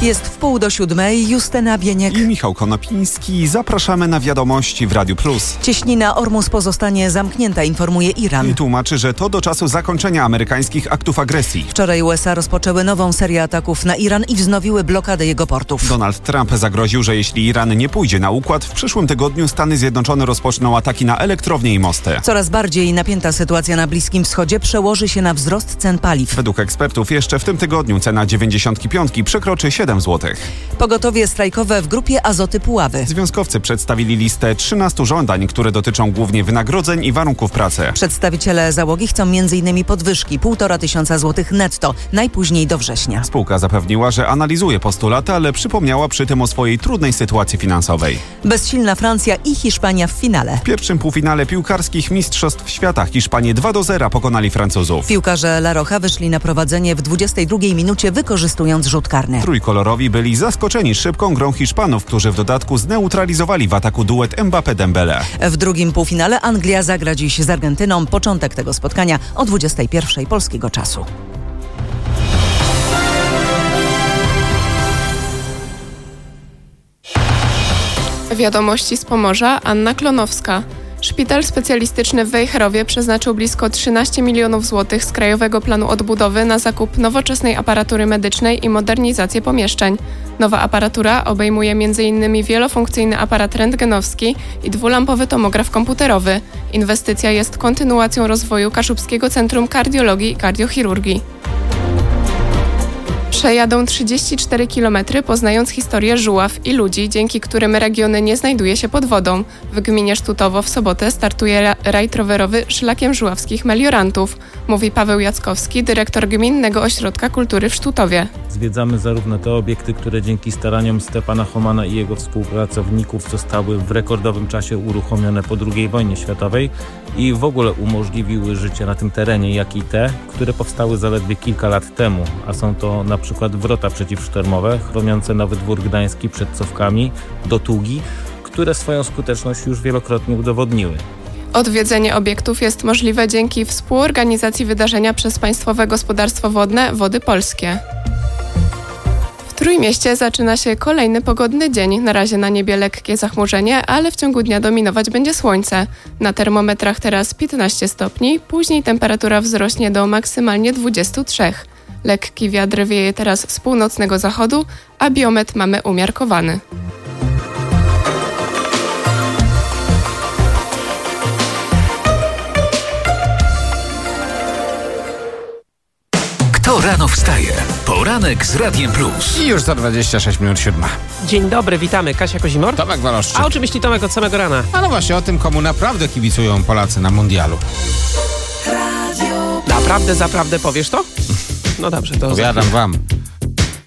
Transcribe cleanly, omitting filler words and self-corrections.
Jest 6:30, Justyna Bieniek i Michał Konopiński. Zapraszamy na wiadomości w Radiu Plus. Cieśnina Ormus pozostanie zamknięta, informuje Iran. I tłumaczy, że to do czasu zakończenia amerykańskich aktów agresji. Wczoraj USA rozpoczęły nową serię ataków na Iran i wznowiły blokadę jego portów. Donald Trump zagroził, że jeśli Iran nie pójdzie na układ, w przyszłym tygodniu Stany Zjednoczone rozpoczną ataki na elektrownie i mosty. Coraz bardziej napięta sytuacja na Bliskim Wschodzie przełoży się na wzrost cen paliw. Według ekspertów jeszcze w tym tygodniu cena 95 przekroczy 7 zł. Pogotowie strajkowe w Grupie Azoty Puławy. Związkowcy przedstawili listę 13 żądań, które dotyczą głównie wynagrodzeń i warunków pracy. Przedstawiciele załogi chcą m.in. podwyżki 1500 zł netto, najpóźniej do września. Spółka zapewniła, że analizuje postulaty, ale przypomniała przy tym o swojej trudnej sytuacji finansowej. Bezsilna Francja i Hiszpania w finale. W pierwszym półfinale piłkarskich Mistrzostw Świata Hiszpanie 2-0 pokonali Francuzów. Piłkarze La Roja wyszli na prowadzenie w 22 minucie, wykorzystując rzut karny. Trójkolorowi byli zaskoczeni szybką grą Hiszpanów, którzy w dodatku zneutralizowali w ataku duet Mbappé-Dembélé. W drugim półfinale Anglia zagra dziś z Argentyną. Początek tego spotkania o 21 polskiego czasu. Wiadomości z Pomorza, Anna Klonowska. Szpital specjalistyczny w Wejherowie przeznaczył blisko 13 milionów złotych z Krajowego Planu Odbudowy na zakup nowoczesnej aparatury medycznej i modernizację pomieszczeń. Nowa aparatura obejmuje m.in. wielofunkcyjny aparat rentgenowski i dwulampowy tomograf komputerowy. Inwestycja jest kontynuacją rozwoju Kaszubskiego Centrum Kardiologii i Kardiochirurgii. Przejadą 34 km, poznając historię Żuław i ludzi, dzięki którym regiony nie znajduje się pod wodą. W gminie Sztutowo w sobotę startuje rajd rowerowy Szlakiem Żuławskich Meliorantów, mówi Paweł Jackowski, dyrektor Gminnego Ośrodka Kultury w Sztutowie. Zwiedzamy zarówno te obiekty, które dzięki staraniom Stefana Homana i jego współpracowników zostały w rekordowym czasie uruchomione po II wojnie światowej i w ogóle umożliwiły życie na tym terenie, jak i te, które powstały zaledwie kilka lat temu, a są to na przykład wrota przeciwsztormowe, chroniące Nowy Dwór Gdański przed cofkami do Tugi, które swoją skuteczność już wielokrotnie udowodniły. Odwiedzenie obiektów jest możliwe dzięki współorganizacji wydarzenia przez Państwowe Gospodarstwo Wodne Wody Polskie. W Trójmieście zaczyna się kolejny pogodny dzień. Na razie na niebie lekkie zachmurzenie, ale w ciągu dnia dominować będzie słońce. Na termometrach teraz 15 stopni, później temperatura wzrośnie do maksymalnie 23. Lekki wiatr wieje teraz z północnego zachodu, a biometr mamy umiarkowany. Kto rano wstaje? Poranek z Radiem Plus. I już za 26 minut 7. Dzień dobry, witamy. Kasia Kozimor. Tomek Waloszczyk. A o czym myśli Tomek od samego rana? A no właśnie o tym, komu naprawdę kibicują Polacy na mundialu. Naprawdę, zaprawdę powiesz to? No dobrze, to... Powiadam wam.